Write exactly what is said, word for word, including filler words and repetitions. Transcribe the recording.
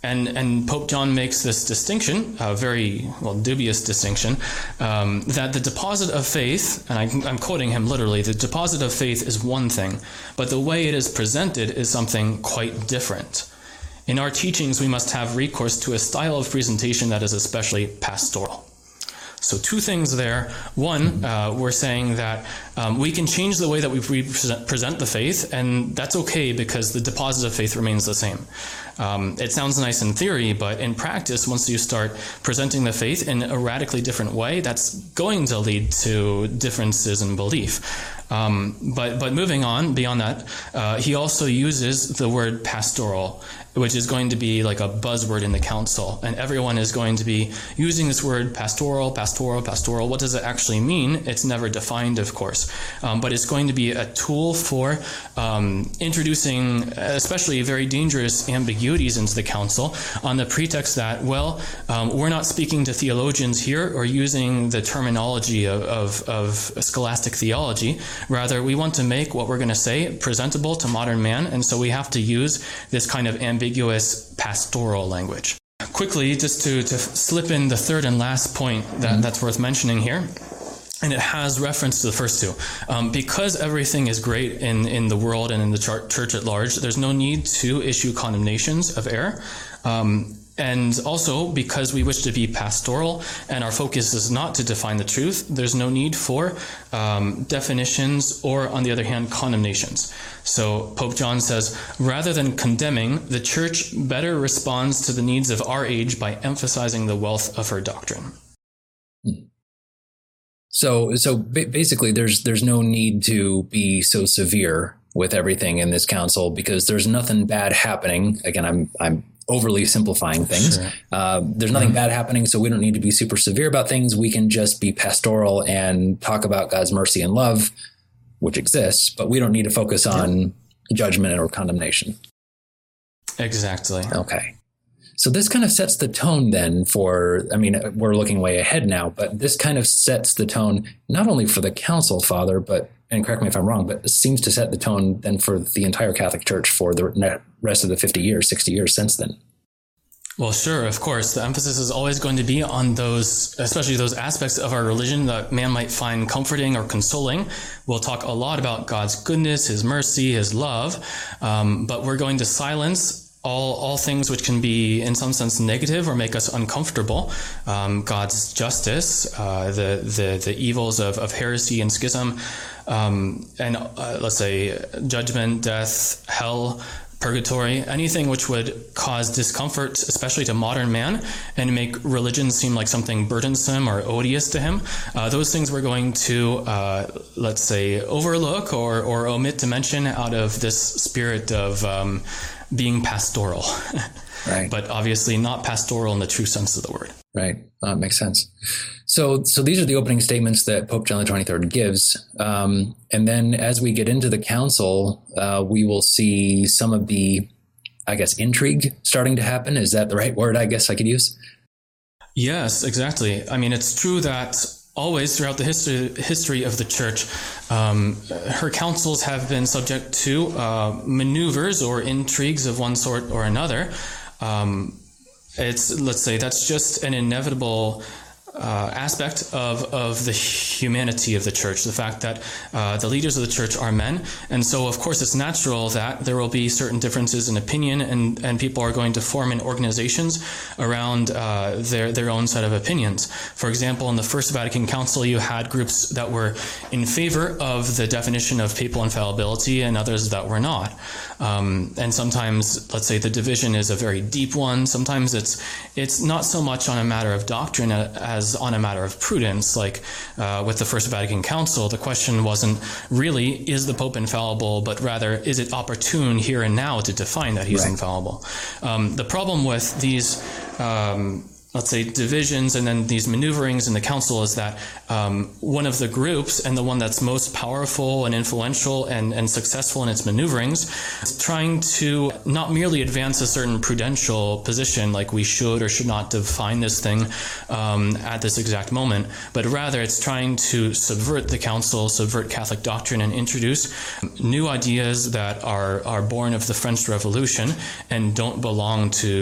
And and Pope John makes this distinction, a very, well, dubious distinction, um, that the deposit of faith, and I, I'm quoting him literally, the deposit of faith is one thing, but the way it is presented is something quite different. In our teachings, we must have recourse to a style of presentation that is especially pastoral. So two things there. One, uh, we're saying that um, we can change the way that we present, present the faith, and that's okay because the deposit of faith remains the same. Um, it sounds nice in theory, but in practice, once you start presenting the faith in a radically different way, that's going to lead to differences in belief. Um, but but moving on beyond that, uh, he also uses the word pastoral, which is going to be like a buzzword in the council. And everyone is going to be using this word pastoral, pastoral, pastoral. What does it actually mean? It's never defined, of course. Um, but it's going to be a tool for um, introducing especially very dangerous ambiguities into the council on the pretext that, well, um, we're not speaking to theologians here or using the terminology of, of, of scholastic theology. Rather, we want to make what we're going to say presentable to modern man. And so we have to use this kind of ambiguity ambiguous pastoral language. Quickly, just to, to slip in the third and last point that, mm-hmm. that's worth mentioning here, and it has reference to the first two. Um, because everything is great in, in the world and in the church at large, there's no need to issue condemnations of error. Um, And also, because we wish to be pastoral and our focus is not to define the truth, there's no need for um, definitions or, on the other hand, condemnations. So Pope John says, rather than condemning, the Church better responds to the needs of our age by emphasizing the wealth of her doctrine. So, so basically, there's there's no need to be so severe with everything in this council because there's nothing bad happening. Again, I'm I'm. overly simplifying things. Sure. Uh, there's nothing mm-hmm. bad happening, so we don't need to be super severe about things. We can just be pastoral and talk about God's mercy and love, which exists, but we don't need to focus on yeah. judgment or condemnation. Exactly. Okay. So this kind of sets the tone then for, I mean, we're looking way ahead now, but this kind of sets the tone not only for the council, Father, but, and correct me if I'm wrong, but it seems to set the tone then for the entire Catholic Church for the rest of the fifty years, sixty years since then. Well, sure, of course. The emphasis is always going to be on those, especially those aspects of our religion that man might find comforting or consoling. We'll talk a lot about God's goodness, his mercy, his love, um, but we're going to silence all all things which can be in some sense negative or make us uncomfortable. Um, God's justice, uh, the, the the evils of, of heresy and schism, um, and uh, let's say judgment, death, hell, purgatory, anything which would cause discomfort, especially to modern man, and make religion seem like something burdensome or odious to him. Uh, those things we're going to, uh, let's say, overlook or, or omit to mention out of this spirit of um, being pastoral. Right. But obviously not pastoral in the true sense of the word. Right. That makes sense. So, so these are the opening statements that Pope John the twenty-third gives. Um, and then as we get into the council, uh, we will see some of the, I guess, intrigue starting to happen. Is that the right word I guess I could use? Yes, exactly. I mean, it's true that always throughout the history history of the church, um, her councils have been subject to uh, maneuvers or intrigues of one sort or another. Um, it's, let's say, that's just an inevitable uh, aspect of, of the humanity of the church, the fact that uh, the leaders of the church are men. And so, of course, it's natural that there will be certain differences in opinion, and, and people are going to form in organizations around uh, their, their own set of opinions. For example, in the First Vatican Council, you had groups that were in favor of the definition of papal infallibility and others that were not. Um, and sometimes, let's say, the division is a very deep one. Sometimes it's it's not so much on a matter of doctrine as on a matter of prudence. Like uh, with the First Vatican Council, the question wasn't really, is the Pope infallible, but rather, is it opportune here and now to define that he's right. infallible? Um, the problem with these um let's say, divisions and then these maneuverings in the council is that um, one of the groups, and the one that's most powerful and influential and, and successful in its maneuverings, is trying to not merely advance a certain prudential position, like we should or should not define this thing um, at this exact moment, but rather it's trying to subvert the council, subvert Catholic doctrine, and introduce new ideas that are, are born of the French Revolution and don't belong to